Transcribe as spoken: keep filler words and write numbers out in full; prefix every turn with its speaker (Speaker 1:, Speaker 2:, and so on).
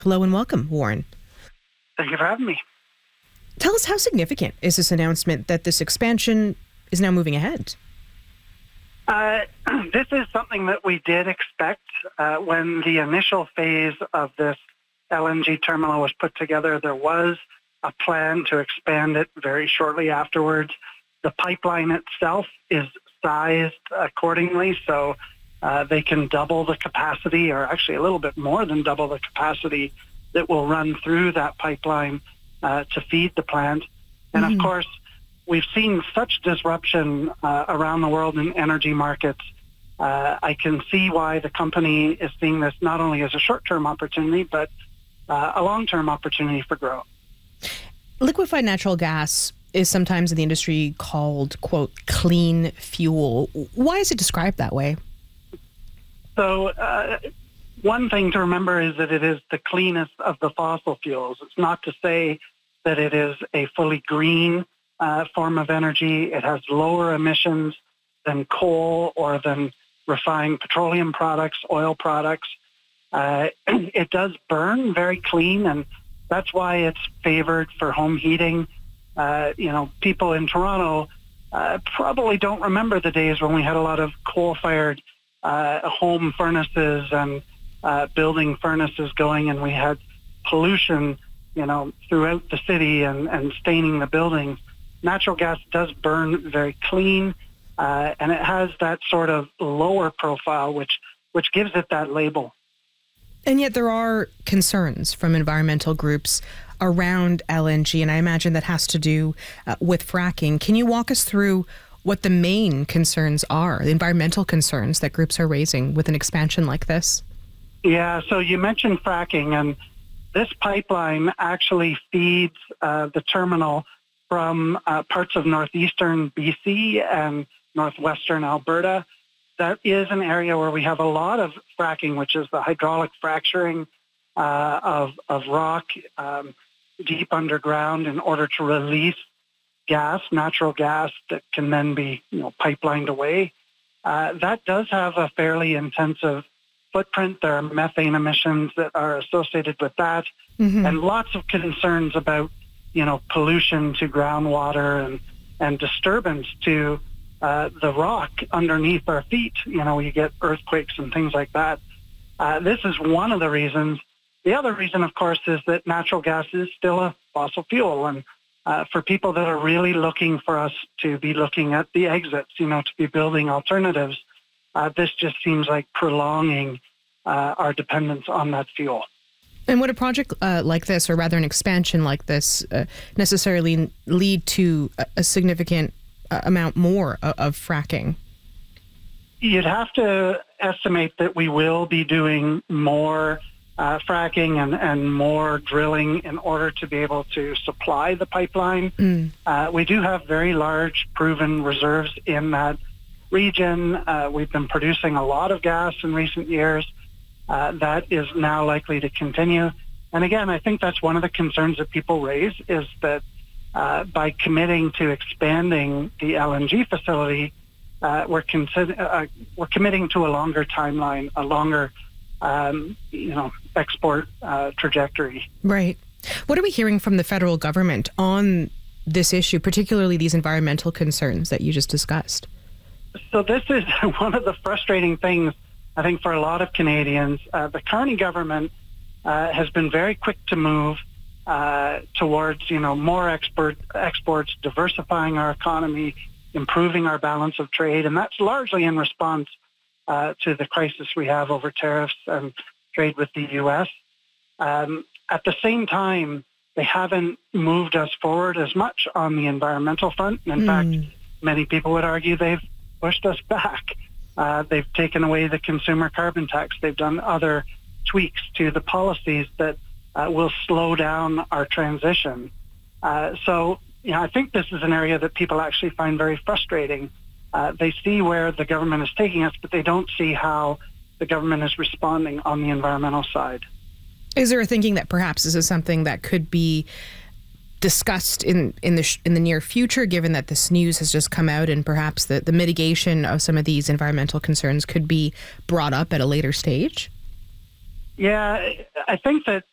Speaker 1: Hello and welcome, Warren.
Speaker 2: Thank you for having me.
Speaker 1: Tell us, how significant is this announcement that this expansion is now moving ahead?
Speaker 2: Uh, this is something that we did expect uh, when the initial phase of this L N G terminal was put together. There was a plan to expand it very shortly afterwards. The pipeline itself is sized accordingly, so uh, they can double the capacity, or actually a little bit more than double the capacity that will run through that pipeline uh, to feed the plant. And mm-hmm. of course, we've seen such disruption uh, around the world in energy markets. Uh, I can see why the company is seeing this not only as a short-term opportunity, but uh, a long-term opportunity for growth.
Speaker 1: Liquefied natural gas is sometimes in the industry called, quote, clean fuel. Why is it described that way?
Speaker 2: So uh, one thing to remember is that it is the cleanest of the fossil fuels. It's not to say that it is a fully green uh, form of energy. It has lower emissions than coal or than refined petroleum products, oil products. Uh, it does burn very clean, and that's why it's favored for home heating. Uh, you know, people in Toronto uh, probably don't remember the days when we had a lot of coal-fired uh, home furnaces and uh, building furnaces going, and we had pollution, you know, throughout the city and, and staining the buildings. Natural gas does burn very clean, uh, and it has that sort of lower profile, which which gives it that label.
Speaker 1: And yet there are concerns from environmental groups around L N G, and I imagine that has to do uh, with fracking. Can you walk us through what the main concerns are, the environmental concerns that groups are raising with an expansion like this?
Speaker 2: Yeah, so you mentioned fracking, and this pipeline actually feeds uh, the terminal from uh, parts of northeastern B C and northwestern Alberta. That is an area where we have a lot of fracking, which is the hydraulic fracturing uh, of, of rock um, deep underground in order to release gas, natural gas that can then be, you know, pipelined away. Uh, that does have a fairly intensive footprint. There are methane emissions that are associated with that, mm-hmm. and lots of concerns about, you know, pollution to groundwater and, and disturbance to uh, the rock underneath our feet. You know, you get earthquakes and things like that. Uh, this is one of the reasons. The other reason, of course, is that natural gas is still a fossil fuel. And uh, for people that are really looking for us to be looking at the exits, you know, to be building alternatives, uh, this just seems like prolonging uh, our dependence on that fuel.
Speaker 1: And would a project uh, like this, or rather an expansion like this, uh, necessarily lead to a, a significant uh, amount more of, of fracking?
Speaker 2: You'd have to estimate that we will be doing more uh, fracking and, and more drilling in order to be able to supply the pipeline. Mm. Uh, we do have very large proven reserves in that region. Uh, we've been producing a lot of gas in recent years. Uh, that is now likely to continue. And again, I think that's one of the concerns that people raise, is that uh, by committing to expanding the L N G facility, uh, we're, consider- uh, we're committing to a longer timeline, a longer um, you know, export uh, trajectory.
Speaker 1: Right. What are we hearing from the federal government on this issue, particularly these environmental concerns that you just discussed?
Speaker 2: So this is one of the frustrating things, I think, for a lot of Canadians. Uh, the Carney government uh, has been very quick to move uh, towards, you know, more export, exports, diversifying our economy, improving our balance of trade, and that's largely in response uh, to the crisis we have over tariffs and trade with the U S. Um, at the same time, they haven't moved us forward as much on the environmental front. In mm. fact, many people would argue they've pushed us back. Uh, they've taken away the consumer carbon tax. They've done other tweaks to the policies that uh, will slow down our transition. Uh, so, you know, I think this is an area that people actually find very frustrating. Uh, they see where the government is taking us, but they don't see how the government is responding on the environmental side.
Speaker 1: Is there a thinking that perhaps this is something that could be discussed in in the sh- in the near future, given that this news has just come out, and perhaps the, the mitigation of some of these environmental concerns could be brought up at a later stage?
Speaker 2: Yeah, I think that